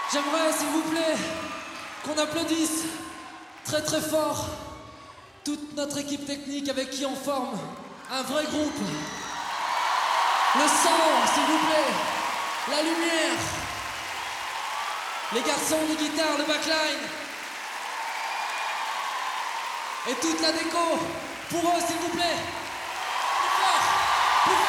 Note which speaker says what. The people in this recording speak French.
Speaker 1: J'aimerais, s'il vous plaît, qu'on applaudisse très très fort toute notre équipe technique avec qui on forme un vrai groupe. Le son, s'il vous plaît, la lumière, les garçons de guitare, le backline et toute la déco. Pour eux, s'il vous plaît.